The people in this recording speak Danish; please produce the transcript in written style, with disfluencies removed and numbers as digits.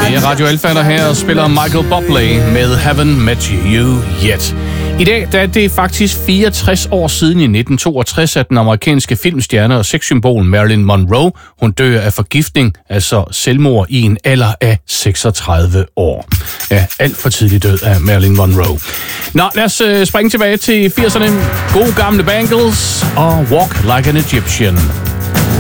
Det er Radio Alfa, der her spiller Michael Bublé med Haven't Met You Yet. I dag der er det faktisk 64 år siden i 1962, at den amerikanske filmstjerne og sexsymbol Marilyn Monroe, hun dør af forgiftning, altså selvmord i en alder af 36 år. Ja, alt for tidlig død af Marilyn Monroe. Nå, lad os springe tilbage til 80'erne. Gode gamle Bangles og Walk Like an Egyptian.